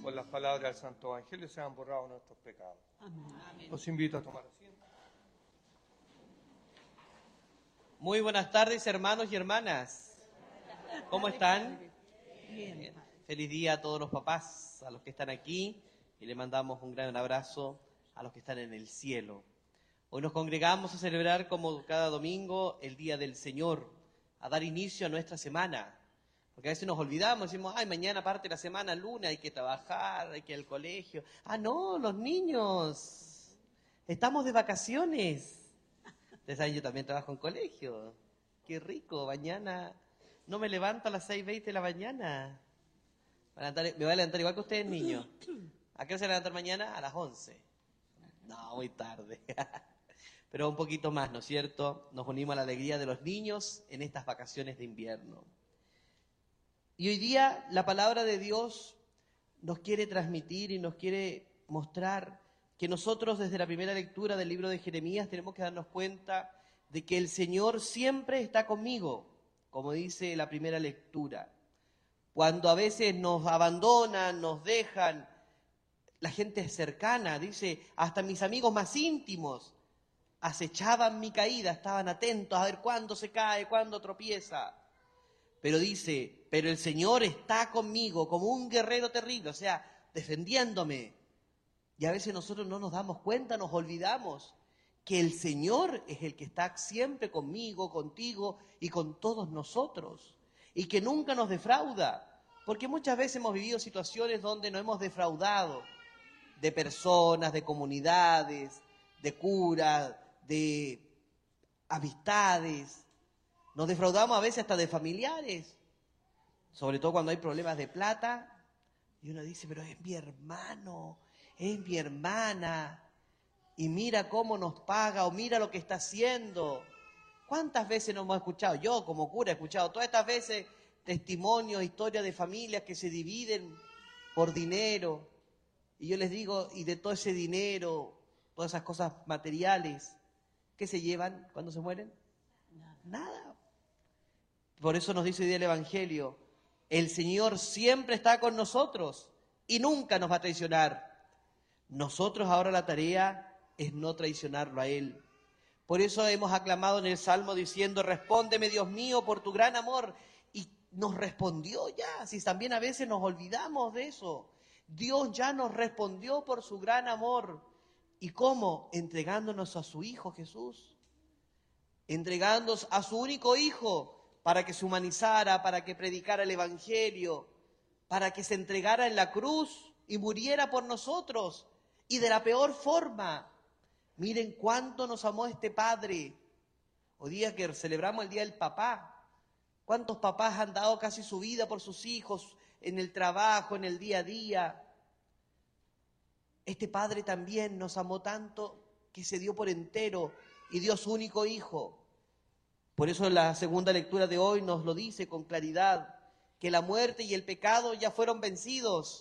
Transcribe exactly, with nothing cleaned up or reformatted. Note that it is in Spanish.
por las palabras del Santo Evangelio sean borrados nuestros pecados. Amén. Los invito a tomar asiento. Muy buenas tardes, hermanos y hermanas. ¿Cómo están? Bien. Bien. Feliz día a todos los papás, a los que están aquí, y le mandamos un gran abrazo a los que están en el cielo. Hoy nos congregamos a celebrar, como cada domingo, el Día del Señor, a dar inicio a nuestra semana. Porque a veces nos olvidamos, decimos, ay, mañana parte la semana, lunes, hay que trabajar, hay que ir al colegio. Ah, no, los niños, estamos de vacaciones. Ustedes saben, yo también trabajo en colegio. Qué rico, mañana no me levanto a las seis veinte de la mañana. Me voy a levantar igual que ustedes, niños. ¿A qué hora se van a levantar mañana? A las once. No, muy tarde. Pero un poquito más, ¿no es cierto? Nos unimos a la alegría de los niños en estas vacaciones de invierno. Y hoy día la palabra de Dios nos quiere transmitir y nos quiere mostrar que nosotros desde la primera lectura del libro de Jeremías tenemos que darnos cuenta de que el Señor siempre está conmigo, como dice la primera lectura. Cuando a veces nos abandonan, nos dejan, la gente cercana, dice, hasta mis amigos más íntimos acechaban mi caída, estaban atentos a ver cuándo se cae, cuándo tropieza. Pero dice, pero el Señor está conmigo como un guerrero terrible, o sea, defendiéndome. Y a veces nosotros no nos damos cuenta, nos olvidamos que el Señor es el que está siempre conmigo, contigo y con todos nosotros. Y que nunca nos defrauda. Porque muchas veces hemos vivido situaciones donde nos hemos defraudado de personas, de comunidades, de curas, de amistades. Nos defraudamos a veces hasta de familiares, sobre todo cuando hay problemas de plata, y uno dice, pero es mi hermano, es mi hermana, y mira cómo nos paga, o mira lo que está haciendo. ¿Cuántas veces nos hemos escuchado? Yo como cura he escuchado todas estas veces testimonios, historias de familias que se dividen por dinero, y yo les digo, y de todo ese dinero, todas esas cosas materiales, ¿qué se llevan cuando se mueren? Nada. Nada. Por eso nos dice hoy día el Evangelio, el Señor siempre está con nosotros y nunca nos va a traicionar. Nosotros ahora la tarea es no traicionarlo a Él. Por eso hemos aclamado en el Salmo diciendo, respóndeme Dios mío por tu gran amor. Y nos respondió ya, si también a veces nos olvidamos de eso. Dios ya nos respondió por su gran amor. ¿Y cómo? Entregándonos a su Hijo Jesús. Entregándonos a su único Hijo para que se humanizara, para que predicara el Evangelio, para que se entregara en la cruz y muriera por nosotros, y de la peor forma. Miren cuánto nos amó este Padre. Hoy día que celebramos el Día del Papá, ¿cuántos papás han dado casi su vida por sus hijos en el trabajo, en el día a día? Este Padre también nos amó tanto que se dio por entero y dio su único Hijo. Por eso la segunda lectura de hoy nos lo dice con claridad, que la muerte y el pecado ya fueron vencidos